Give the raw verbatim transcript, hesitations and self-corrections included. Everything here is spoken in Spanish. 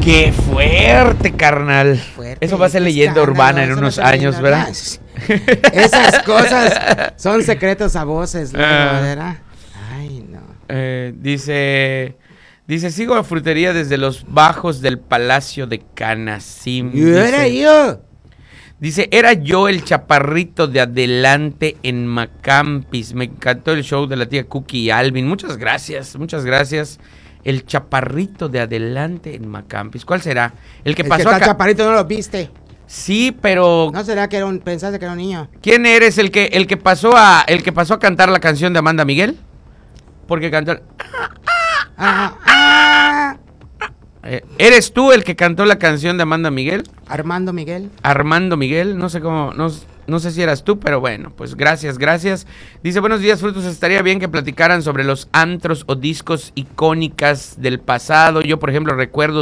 ¡Qué fuerte, carnal! Fuerte, Eso va a ser leyenda urbana en unos años, ¿verdad? Esas cosas son secretos a voces, luego, Ah. ¿verdad? Ay, no. Eh, dice, dice, sigo a frutería desde los bajos del Palacio de Canasim. Y era Dice, yo. dice, era yo el chaparrito de adelante en Macampis. Me encantó el show de la tía Cookie y Alvin. Muchas gracias, muchas gracias. El chaparrito de adelante en Macampis. ¿Cuál será? El que El pasó que está acá. chaparrito no lo viste. Sí, pero ¿No será que era un, pensaste que era un niño? ¿quién eres el que el que pasó a el que pasó a cantar la canción de Amanda Miguel? Porque cantó. Ah, ah. Eh, ¿Eres tú el que cantó la canción de Amanda Miguel? Armando Miguel. Armando Miguel, no sé cómo, no, no sé si eras tú, pero bueno, pues gracias, gracias. Dice, buenos días, Frutos, estaría bien que platicaran sobre los antros o discos icónicas del pasado. Yo, por ejemplo, recuerdo